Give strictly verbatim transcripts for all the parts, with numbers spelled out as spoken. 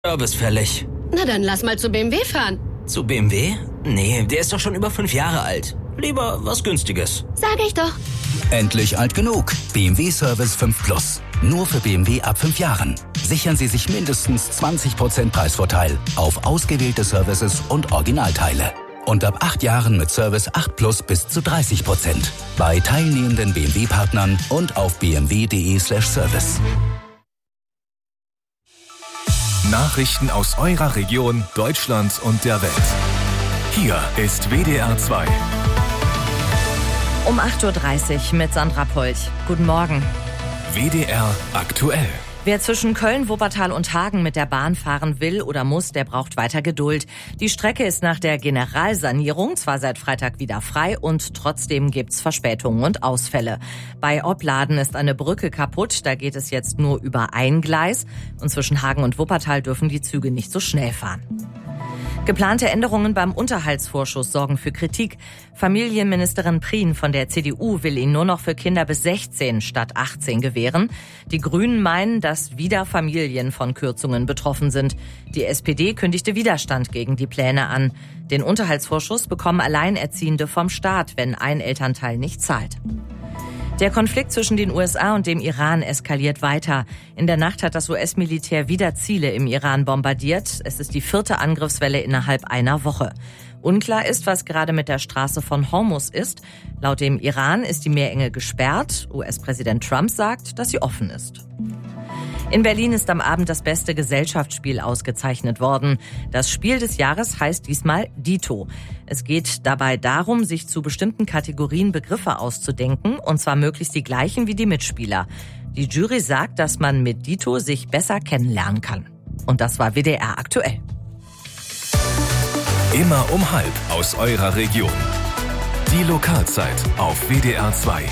Service fällig. Na dann lass mal zu B M W fahren. Zu B M W? Nee, der ist doch schon über fünf Jahre alt. Lieber was Günstiges. Sag ich doch. Endlich alt genug. B M W Service fünf Plus. Nur für B M W ab fünf Jahren. Sichern Sie sich mindestens zwanzig Prozent Preisvorteil auf ausgewählte Services und Originalteile. Und ab acht Jahren mit Service acht Plus bis zu dreißig Prozent. Bei teilnehmenden B M W-Partnern und auf b m w punkt d e slash service. Nachrichten aus eurer Region, Deutschland und der Welt. Hier ist W D R zwei. Um acht Uhr dreißig mit Sandra Polch. Guten Morgen. W D R aktuell. Wer zwischen Köln, Wuppertal und Hagen mit der Bahn fahren will oder muss, der braucht weiter Geduld. Die Strecke ist nach der Generalsanierung zwar seit Freitag wieder frei und trotzdem gibt's Verspätungen und Ausfälle. Bei Opladen ist eine Brücke kaputt, da geht es jetzt nur über ein Gleis und zwischen Hagen und Wuppertal dürfen die Züge nicht so schnell fahren. Geplante Änderungen beim Unterhaltsvorschuss sorgen für Kritik. Familienministerin Prien von der C D U will ihn nur noch für Kinder bis sechzehn statt achtzehn gewähren. Die Grünen meinen, dass wieder Familien von Kürzungen betroffen sind. Die S P D kündigte Widerstand gegen die Pläne an. Den Unterhaltsvorschuss bekommen Alleinerziehende vom Staat, wenn ein Elternteil nicht zahlt. Der Konflikt zwischen den U S A und dem Iran eskaliert weiter. In der Nacht hat das U S-Militär wieder Ziele im Iran bombardiert. Es ist die vierte Angriffswelle innerhalb einer Woche. Unklar ist, was gerade mit der Straße von Hormuz ist. Laut dem Iran ist die Meerenge gesperrt. U S-Präsident Trump sagt, dass sie offen ist. In Berlin ist am Abend das beste Gesellschaftsspiel ausgezeichnet worden. Das Spiel des Jahres heißt diesmal Dito. Es geht dabei darum, sich zu bestimmten Kategorien Begriffe auszudenken, und zwar möglichst die gleichen wie die Mitspieler. Die Jury sagt, dass man mit Dito sich besser kennenlernen kann. Und das war W D R aktuell. Immer um halb aus eurer Region. Die Lokalzeit auf W D R zwei.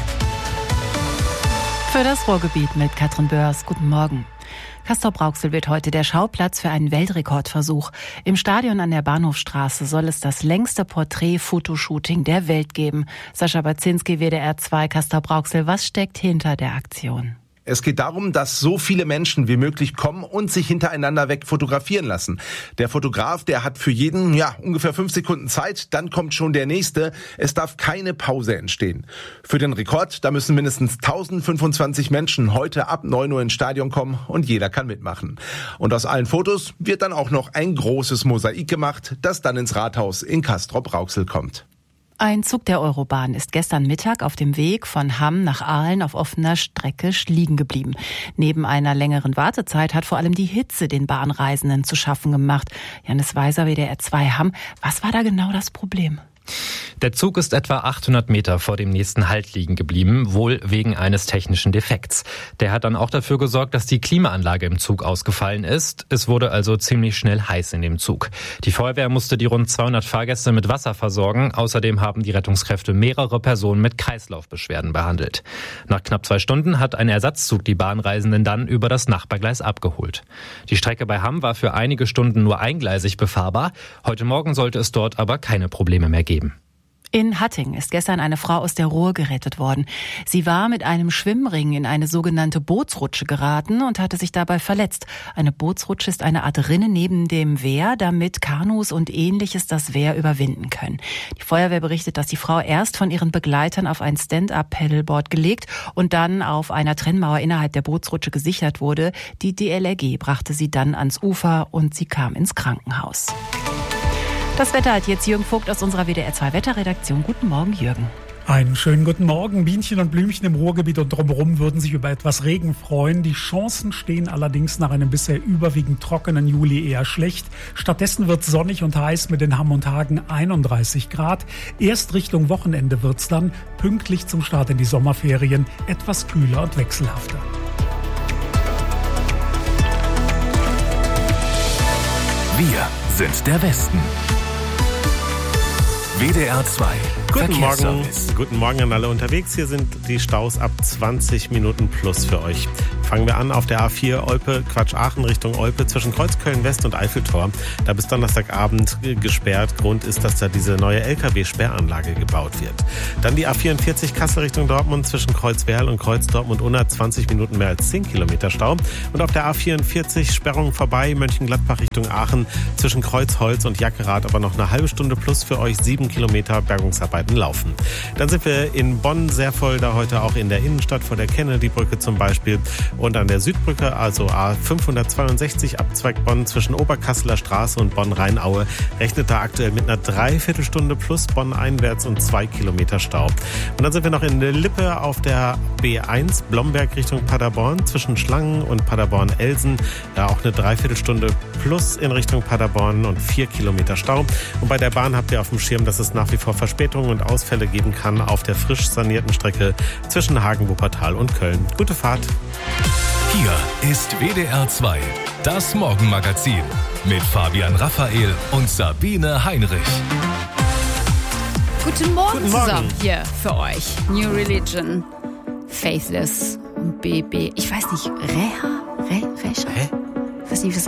Für das Ruhrgebiet mit Katrin Börs. Guten Morgen. Castrop-Rauxel wird heute der Schauplatz für einen Weltrekordversuch. Im Stadion an der Bahnhofstraße soll es das längste Porträt-Fotoshooting der Welt geben. Sascha Baczynski, W D R zwei, Castrop-Rauxel. Was steckt hinter der Aktion? Es geht darum, dass so viele Menschen wie möglich kommen und sich hintereinander weg fotografieren lassen. Der Fotograf, der hat für jeden ja ungefähr fünf Sekunden Zeit, dann kommt schon der nächste. Es darf keine Pause entstehen. Für den Rekord, da müssen mindestens tausendfünfundzwanzig Menschen heute ab neun Uhr ins Stadion kommen und jeder kann mitmachen. Und aus allen Fotos wird dann auch noch ein großes Mosaik gemacht, das dann ins Rathaus in Castrop-Rauxel kommt. Ein Zug der Eurobahn ist gestern Mittag auf dem Weg von Hamm nach Aalen auf offener Strecke liegen geblieben. Neben einer längeren Wartezeit hat vor allem die Hitze den Bahnreisenden zu schaffen gemacht. Janis Weiser, W D R zwei Hamm. Was war da genau das Problem? Der Zug ist etwa achthundert Meter vor dem nächsten Halt liegen geblieben, wohl wegen eines technischen Defekts. Der hat dann auch dafür gesorgt, dass die Klimaanlage im Zug ausgefallen ist. Es wurde also ziemlich schnell heiß in dem Zug. Die Feuerwehr musste die rund zweihundert Fahrgäste mit Wasser versorgen. Außerdem haben die Rettungskräfte mehrere Personen mit Kreislaufbeschwerden behandelt. Nach knapp zwei Stunden hat ein Ersatzzug die Bahnreisenden dann über das Nachbargleis abgeholt. Die Strecke bei Hamm war für einige Stunden nur eingleisig befahrbar. Heute Morgen sollte es dort aber keine Probleme mehr geben. In Hattingen ist gestern eine Frau aus der Ruhr gerettet worden. Sie war mit einem Schwimmring in eine sogenannte Bootsrutsche geraten und hatte sich dabei verletzt. Eine Bootsrutsche ist eine Art Rinne neben dem Wehr, damit Kanus und Ähnliches das Wehr überwinden können. Die Feuerwehr berichtet, dass die Frau erst von ihren Begleitern auf ein Stand-up-Paddleboard gelegt und dann auf einer Trennmauer innerhalb der Bootsrutsche gesichert wurde. Die D L R G brachte sie dann ans Ufer und sie kam ins Krankenhaus. Das Wetter hat jetzt Jürgen Vogt aus unserer W D R zwei Wetterredaktion. Guten Morgen, Jürgen. Einen schönen guten Morgen. Bienchen und Blümchen im Ruhrgebiet und drumherum würden sich über etwas Regen freuen. Die Chancen stehen allerdings nach einem bisher überwiegend trockenen Juli eher schlecht. Stattdessen wird es sonnig und heiß mit in Hamm und Hagen einunddreißig Grad. Erst Richtung Wochenende wird es dann, pünktlich zum Start in die Sommerferien, etwas kühler und wechselhafter. Wir sind der Westen. W D R zwei. Guten Morgen. Guten Morgen an alle unterwegs. Hier sind die Staus ab zwanzig Minuten plus für euch. Fangen wir an auf der A vier Olpe, Quatsch Aachen Richtung Olpe zwischen Kreuzköln West und Eiffeltor. Da bis Donnerstagabend gesperrt. Grund ist, dass da diese neue L K W-Sperranlage gebaut wird. Dann die A vierundvierzig Kassel Richtung Dortmund zwischen Kreuzwerl und Kreuz Dortmund-Unna zwanzig Minuten mehr als zehn Kilometer Stau. Und auf der A vierundvierzig Sperrung vorbei, Mönchengladbach Richtung Aachen zwischen Kreuzholz und Jackerath, aber noch eine halbe Stunde plus für euch sieben Kilometer Bergungsarbeiten laufen. Dann sind wir in Bonn sehr voll, da heute auch in der Innenstadt vor der Kennedy-Brücke zum Beispiel und an der Südbrücke, also A fünfhundertzweiundsechzig Abzweig Bonn zwischen Oberkasseler Straße und Bonn-Rheinaue, rechnet da aktuell mit einer Dreiviertelstunde plus Bonn einwärts und zwei Kilometer Stau. Und dann sind wir noch in Lippe auf der B eins Blomberg Richtung Paderborn zwischen Schlangen und Paderborn-Elsen, da auch eine Dreiviertelstunde plus in Richtung Paderborn und vier Kilometer Stau. Und bei der Bahn habt ihr auf dem Schirm, dass es nach wie vor Verspätungen und Ausfälle geben kann auf der frisch sanierten Strecke zwischen Hagen, Wuppertal und Köln. Gute Fahrt. Hier ist W D R zwei, das Morgenmagazin mit Fabian Raphael und Sabine Heinrich. Guten Morgen, Guten Morgen zusammen hier für euch. New Religion, Faithless und B B. Ich weiß nicht, Reha? Re, Reha? Hä? Ich weiß nicht, was